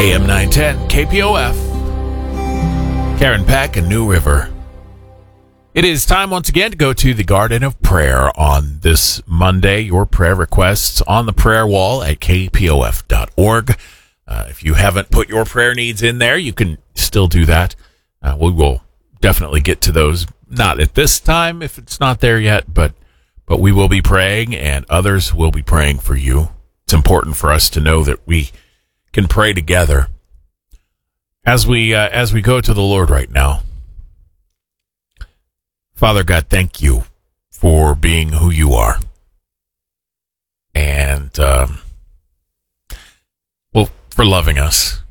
AM 910 KPOF, Karen Peck and New River. It is time once again to go to the Garden of Prayer on this Monday. Your prayer requests on the prayer wall at kpof.org. If you haven't put your prayer needs in there, you can still do that. We will definitely get to those. Not at this time if it's not there yet, but we will be praying and others will be praying for you. It's important for us to know that we can pray together as we go to the Lord right now. Father God, thank you for being who you are, and for loving us,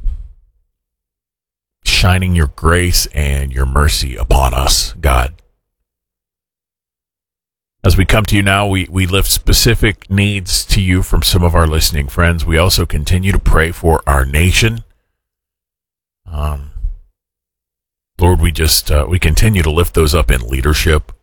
shining your grace and your mercy upon us, God. As we come to you now, we lift specific needs to you from some of our listening friends. We also continue to pray for our nation. Lord, we continue to lift those up in leadership.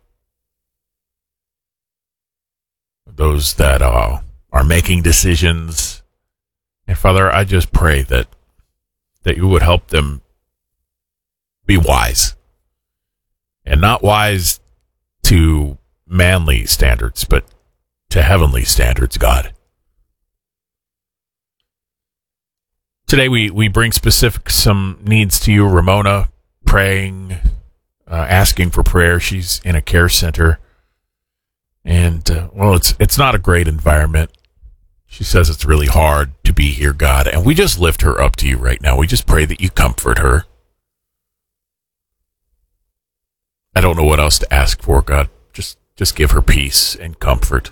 Those that are making decisions. And Father, I just pray that you would help them be wise. And not wise to manly standards, but to heavenly standards, God. Today we bring some needs to you. Ramona praying, asking for prayer. She's in a care center, and it's not a great environment. She says it's really hard to be here, God, and we just lift her up to you right now. We just pray that you comfort her. I don't know what else to ask for, God. Just give her peace and comfort.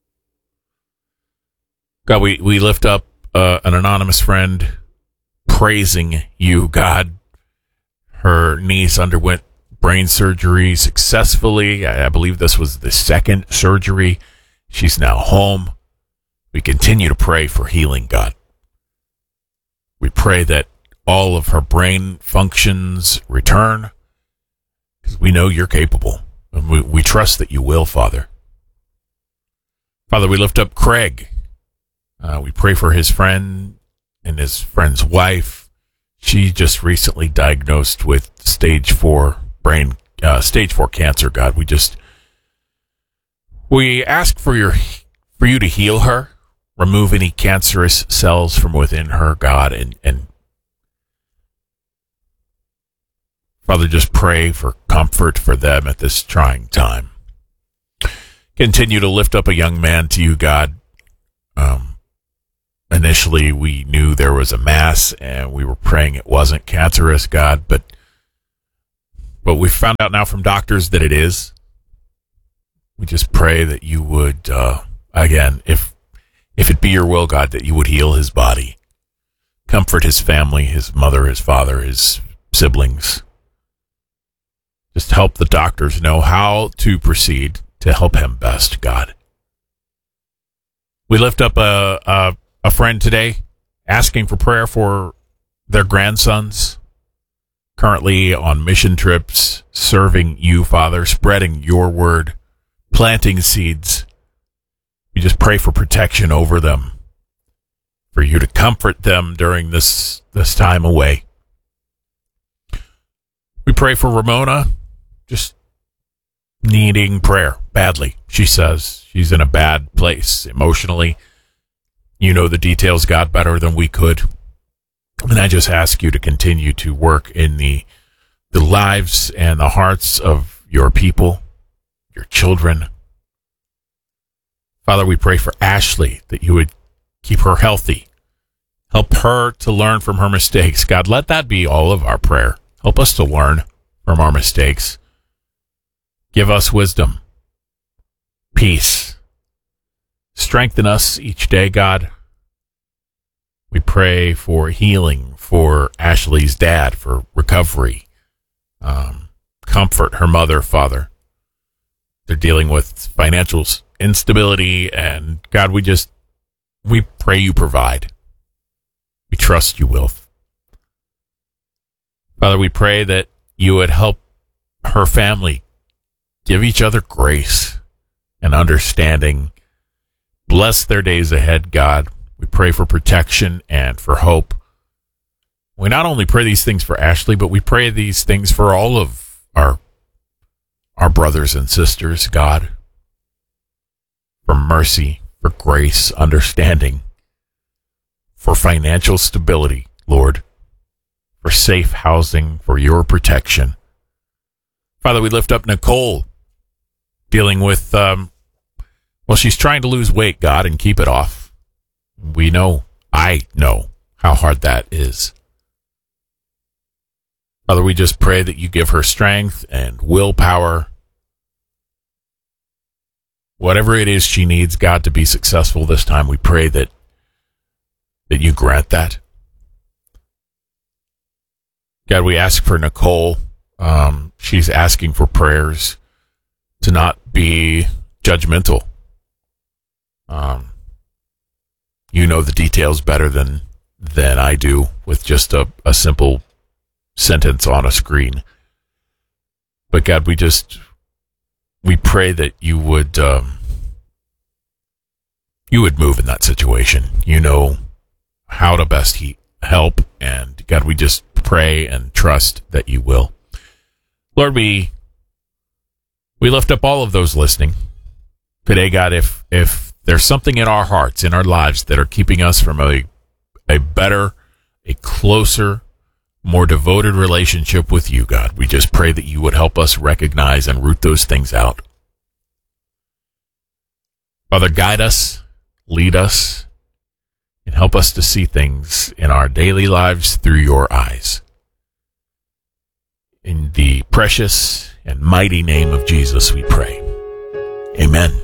God, we lift up an anonymous friend praising you, God. Her niece underwent brain surgery successfully. I believe this was the second surgery. She's now home. We continue to pray for healing, God. We pray that all of her brain functions return, because we know you're capable. And we trust that you will, Father. Father, we lift up Craig. We pray for his friend and his friend's wife. She just recently diagnosed with stage 4 cancer, God. We ask for you to heal her, remove any cancerous cells from within her, God, and Father, just pray for comfort for them at this trying time. Continue to lift up a young man to you, God. Initially, we knew there was a mass, and we were praying it wasn't cancerous, God, but we found out now from doctors that it is. We just pray that you would, again, if it be your will, God, that you would heal his body, comfort his family, his mother, his father, his siblings. Just help the doctors know how to proceed to help him best, God. We lift up a friend today asking for prayer for their grandsons, currently on mission trips, serving you, Father, spreading your word, planting seeds. We just pray for protection over them, for you to comfort them during this time away. We pray for Ramona, just needing prayer badly. She says she's in a bad place emotionally. You know the details, God, better than we could. And I just ask you to continue to work in the lives and the hearts of your people, your children. Father, we pray for Ashley, that you would keep her healthy. Help her to learn from her mistakes. God, let that be all of our prayer. Help us to learn from our mistakes. Give us wisdom, peace. Strengthen us each day, God. We pray for healing for Ashley's dad, for recovery. Comfort her mother, Father. They're dealing with financial instability, and God, we pray you provide. We trust you will. Father, we pray that you would help her family give each other grace and understanding. Bless their days ahead, God. We pray for protection and for hope. We not only pray these things for Ashley, but we pray these things for all of our brothers and sisters, God, for mercy, for grace, understanding, for financial stability, Lord, for safe housing, for your protection. Father, we lift up Nicole, dealing with, she's trying to lose weight, God, and keep it off. I know how hard that is. Father, we just pray that you give her strength and willpower. Whatever it is she needs, God, to be successful this time, we pray that you grant that. God, we ask for Nicole. She's asking for prayers to not be judgmental. You know the details better than I do with just a simple sentence on a screen. But God, we pray that you would move in that situation. You know how to best help, and God, we just pray and trust that you will. Lord, we lift up all of those listening today, God. If there's something in our hearts, in our lives, that are keeping us from a better, a closer, more devoted relationship with you, God, we just pray that you would help us recognize and root those things out. Father, guide us, lead us, and help us to see things in our daily lives through your eyes. In the precious and mighty name of Jesus, we pray. Amen.